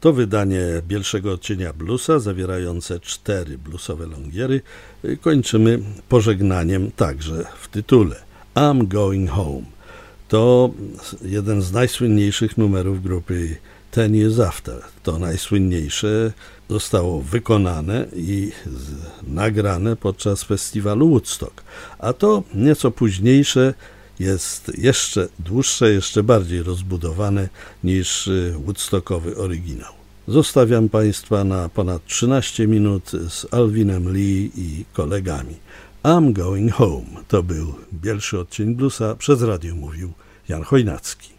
To wydanie Bielszego Odcienia Bluesa, zawierające 4 bluesowe longiery, kończymy pożegnaniem także w tytule. I'm Going Home. To jeden z najsłynniejszych numerów grupy 10 Years After. To najsłynniejsze zostało wykonane i nagrane podczas festiwalu Woodstock. A to nieco późniejsze jest jeszcze dłuższe, jeszcze bardziej rozbudowane niż woodstockowy oryginał. Zostawiam Państwa na ponad 13 minut z Alvinem Lee i kolegami. I'm Going Home. To był Bielszy Odcień Bluesa. Przez radio mówił Jan Chojnacki.